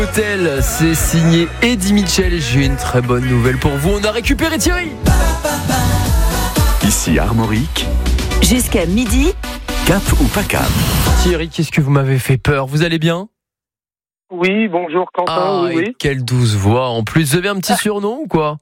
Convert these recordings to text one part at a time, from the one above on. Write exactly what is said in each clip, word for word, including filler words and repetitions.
Hôtel, c'est signé Eddie Mitchell. J'ai une très bonne nouvelle pour vous. On a récupéré Thierry. Ici Armorique. Jusqu'à midi. Cap ou pas cap? Thierry, qu'est-ce que vous m'avez fait peur? Vous allez bien? Oui, bonjour Quentin. Ah, oui, oui. quelle douce voix. En plus, vous avez un petit surnom ou quoi?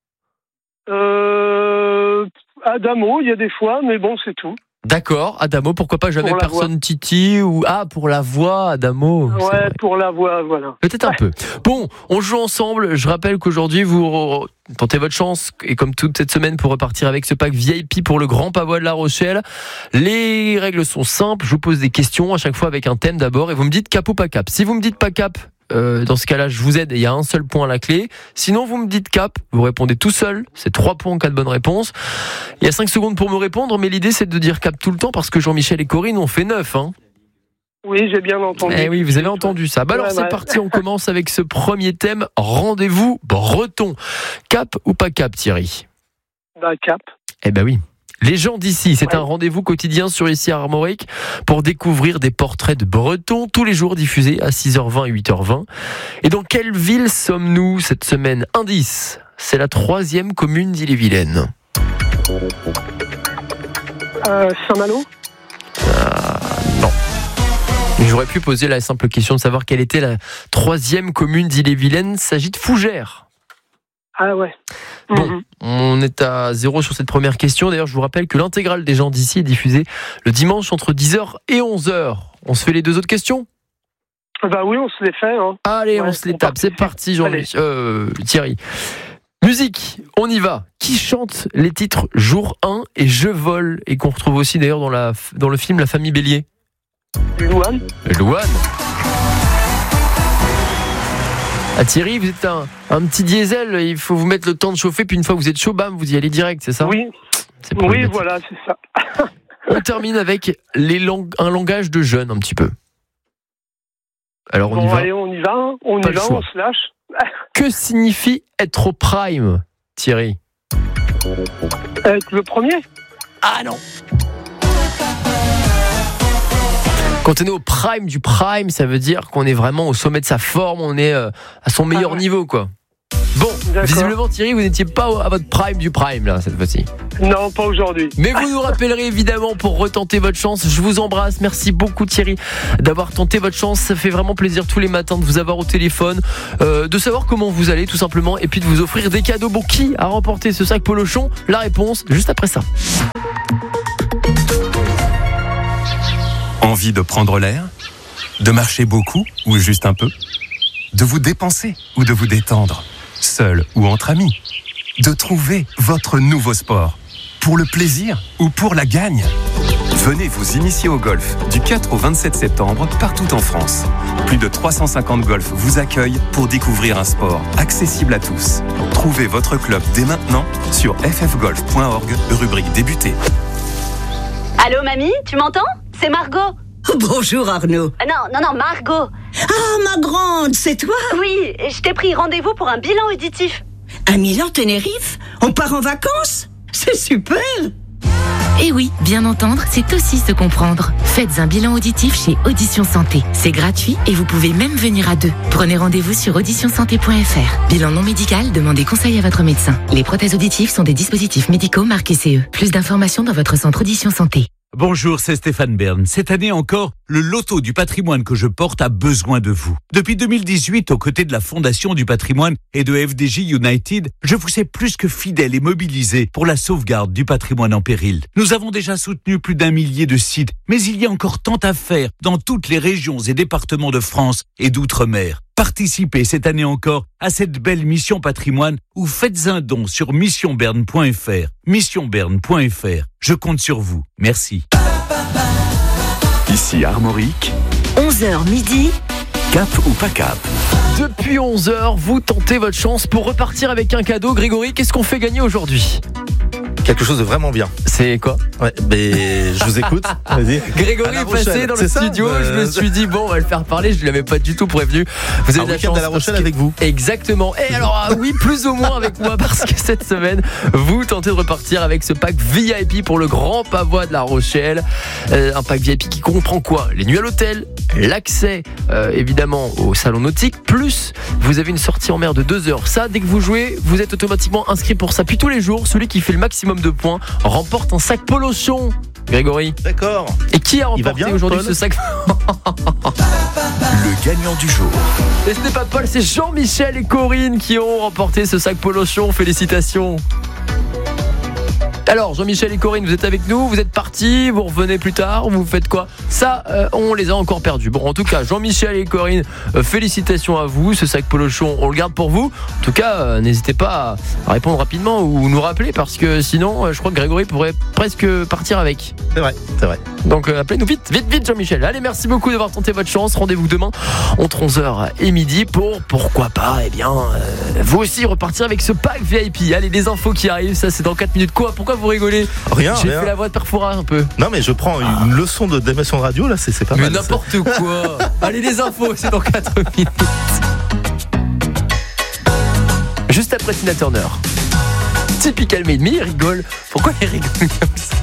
Euh, Adamo, il y a des fois, mais bon, c'est tout. D'accord, Adamo, pourquoi pas jamais Pour la personne voix. Titi ou ah pour la voix Adamo. c'est Ouais, vrai. pour la voix, voilà. Peut-être un peu. Bon, on joue ensemble. Je rappelle qu'aujourd'hui, vous re- tentez votre chance, et comme toute cette semaine, pour repartir avec ce pack V I P pour le Grand Pavois de La Rochelle. Les règles sont simples. Je vous pose des questions à chaque fois avec un thème d'abord, et vous me dites cap ou pas cap. Si vous me dites pas cap, euh, dans ce cas-là, je vous aide et il y a un seul point à la clé. Sinon, vous me dites cap, vous répondez tout seul. C'est trois points en cas de bonne réponse. Il y a cinq secondes pour me répondre, mais l'idée, c'est de dire cap tout le temps parce que Jean-Michel et Corinne ont fait neuf, hein. Oui, j'ai bien entendu. Eh oui, vous avez entendu ça. Bah alors Ouais, c'est ouais. parti, on commence avec ce premier thème. Rendez-vous breton. Cap ou pas cap, Thierry? Bah, cap. Eh ben oui. Les gens d'ici, c'est Ouais. un rendez-vous quotidien sur Ici Armorique pour découvrir des portraits de Bretons tous les jours diffusés à six heures vingt et huit heures vingt. Et dans quelle ville sommes-nous cette semaine? Indice, c'est la troisième commune d'Ille-et-Vilaine. Euh, Saint-Malo. Non. J'aurais pu poser la simple question de savoir quelle était la troisième commune d'Ille-et-Vilaine. Il s'agit de Fougères. Ah ouais. Bon, Mhm. on est à zéro sur cette première question. D'ailleurs, je vous rappelle que l'intégrale des gens d'ici est diffusée le dimanche entre dix heures et onze heures. On se fait les deux autres questions? Bah oui, on se les fait. Hein. Allez, Ouais, on se les on tape. C'est participe. parti, Jean euh, Thierry. Musique, on y va. Qui chante les titres Jour un et Je vole, et qu'on retrouve aussi d'ailleurs dans, la, dans le film La Famille Bélier? Louane. Louane. Ah, Thierry, vous êtes un, un petit diesel, il faut vous mettre le temps de chauffer, puis une fois que vous êtes chaud, bam, vous y allez direct, c'est ça? Oui. C'est Oui, problématique. voilà, c'est ça. On termine avec les lang- un langage de jeunes, un petit peu. Alors on Bon, y va. allez, on y va. hein. On Pas y le va, choix. on se lâche. Que signifie être au prime, Thierry? Être le premier. Ah non. Quand on est au prime du prime, ça veut dire qu'on est vraiment au sommet de sa forme, on est euh, à son meilleur Ah ouais. niveau, quoi. Bon, D'accord. visiblement Thierry, vous n'étiez pas au- à votre prime du prime, là, cette fois-ci. Non, pas aujourd'hui. Mais vous nous rappellerez évidemment pour retenter votre chance. Je vous embrasse. Merci beaucoup Thierry d'avoir tenté votre chance. Ça fait vraiment plaisir tous les matins de vous avoir au téléphone, euh, de savoir comment vous allez tout simplement, et puis de vous offrir des cadeaux. Bon, qui a remporté ce sac Polochon? La réponse juste après ça. Envie de prendre l'air? De marcher beaucoup ou juste un peu? De vous dépenser ou de vous détendre? Seul ou entre amis? De trouver votre nouveau sport? Pour le plaisir ou pour la gagne? Venez vous initier au golf du quatre au vingt-sept septembre partout en France. Plus de trois cent cinquante golfs vous accueillent pour découvrir un sport accessible à tous. Trouvez votre club dès maintenant sur f f golf point org, rubrique débuter. Allô, mamie, tu m'entends? C'est Margot. Bonjour Arnaud. Euh, Non, non, non, Margot. Ah, ma grande, c'est toi? Oui, je t'ai pris rendez-vous pour un bilan auditif. À Milan, Tenerife? On part en vacances? C'est super! Et oui, bien entendre, c'est aussi se comprendre. Faites un bilan auditif chez Audition Santé. C'est gratuit et vous pouvez même venir à deux. Prenez rendez-vous sur audition santé point f r. Bilan non médical, demandez conseil à votre médecin. Les prothèses auditives sont des dispositifs médicaux marqués C E. Plus d'informations dans votre centre Audition Santé. Bonjour, c'est Stéphane Bern. Cette année encore, le loto du patrimoine que je porte a besoin de vous. Depuis deux mille dix-huit, aux côtés de la Fondation du patrimoine et de F D J United, je vous ai plus que fidèle et mobilisé pour la sauvegarde du patrimoine en péril. Nous avons déjà soutenu plus d'un millier de sites, mais il y a encore tant à faire dans toutes les régions et départements de France et d'outre-mer. Participez cette année encore à cette belle mission patrimoine ou faites un don sur mission berne point f r. mission berne point f r. Je compte sur vous. Merci. Ici Armorique. onze heures midi. Cap ou pas cap? Depuis onze heures, vous tentez votre chance pour repartir avec un cadeau. Grégory, qu'est-ce qu'on fait gagner aujourd'hui? Quelque chose de vraiment bien. C'est quoi? Ouais, mais je vous écoute. Vas-y. Grégory À La est passé Rochelle, dans le c'est ça studio, Euh, je me suis dit bon, on va le faire parler, je ne l'avais pas du tout prévenu. Vous avez Un de la week-end chance à La Rochelle parce que- avec vous. Exactement. Et alors ah oui, plus ou moins avec moi parce que cette semaine, vous tentez de repartir avec ce pack V I P pour le Grand Pavois de La Rochelle. Euh, un pack V I P qui comprend quoi? Les nuits à l'hôtel, l'accès euh, évidemment au salon nautique, plus vous avez une sortie en mer de deux heures. Ça, dès que vous jouez, vous êtes automatiquement inscrit pour ça. Puis tous les jours, celui qui fait le maximum de points remporte un sac Polochon. Grégory. D'accord. Et qui a remporté bien, aujourd'hui Paul ce sac? Le gagnant du jour. Et ce n'est pas Paul, c'est Jean-Michel et Corinne qui ont remporté ce sac Polochon. Félicitations. Alors, Jean-Michel et Corinne, vous êtes avec nous, vous êtes partis, vous revenez plus tard, vous faites quoi? Ça, euh, on les a encore perdus. Bon, en tout cas, Jean-Michel et Corinne, euh, félicitations à vous. Ce sac Polochon, on le garde pour vous. En tout cas, euh, n'hésitez pas à répondre rapidement ou nous rappeler, parce que sinon, euh, je crois que Grégory pourrait presque partir avec. C'est vrai, c'est vrai. Donc, euh, appelez-nous vite, vite, vite, Jean-Michel. Allez, merci beaucoup d'avoir tenté votre chance. Rendez-vous demain entre onze heures et midi pour, pourquoi pas, eh bien, euh, vous aussi repartir avec ce pack V I P. Allez, les infos qui arrivent, ça c'est dans quatre minutes. Quoi? Pourquoi vous rigolez? Rien, J'ai rien. fait la voix de Perfora un peu. Non, mais je prends une ah. leçon de d'animation de radio, là, c'est, c'est pas mais mal. Mais n'importe ça. Quoi. Allez, les infos, c'est dans quatre minutes. Juste après Tina Turner. Typical Made Me, il rigole. Pourquoi il rigole comme ça?